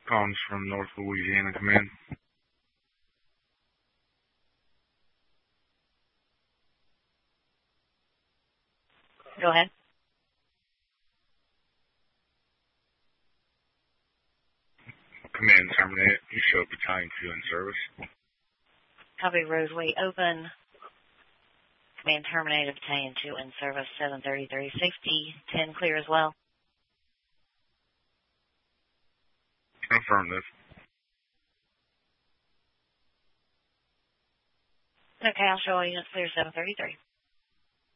Collins from North Louisiana Command. Go ahead. Command terminated. You show Battalion 2 in service. Copy, roadway open. Command terminated, Battalion 2 in service, 73360, 10 clear as well. Affirmative. Okay, I'll show all units clear 733.